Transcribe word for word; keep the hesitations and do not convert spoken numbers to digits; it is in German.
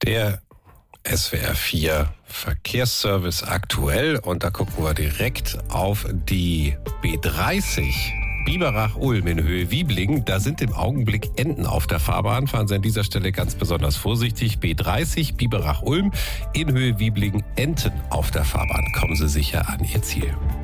Der S W R vier Verkehrsservice aktuell, und da gucken wir direkt auf die B dreißig Biberach-Ulm in Höhe Wieblingen. Da sind im Augenblick Enten auf der Fahrbahn. Fahren Sie an dieser Stelle ganz besonders vorsichtig. B dreißig Biberach-Ulm in Höhe Wieblingen, Enten auf der Fahrbahn. Kommen Sie sicher an Ihr Ziel.